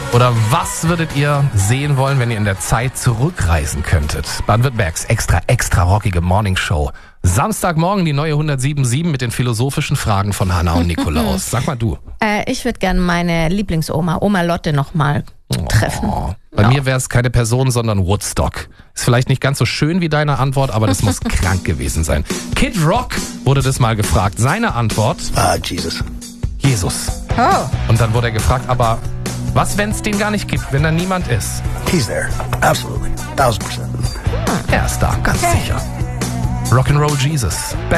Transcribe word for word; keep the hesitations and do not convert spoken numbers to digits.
Oder was würdet ihr sehen wollen, wenn ihr in der Zeit zurückreisen könntet? Baden-Württembergs extra, extra rockige Morningshow. Samstagmorgen die neue hundertsieben Komma sieben mit den philosophischen Fragen von Hannah und Nikolaus. Sag mal du. Äh, ich würde gerne meine Lieblingsoma, Oma Lotte, nochmal treffen. Oh, bei Ja. mir wäre es keine Person, sondern Woodstock. Ist vielleicht nicht ganz so schön wie deine Antwort, aber das muss krank gewesen sein. Kid Rock wurde das mal gefragt. Seine Antwort? Ah, Jesus. Jesus. Oh. Und dann wurde er gefragt, aber was, wenn es den gar nicht gibt, wenn da niemand ist? He's there. Absolutely. Thousand percent. Er ist da, ganz Okay. sicher. Rock'n'Roll Jesus. Best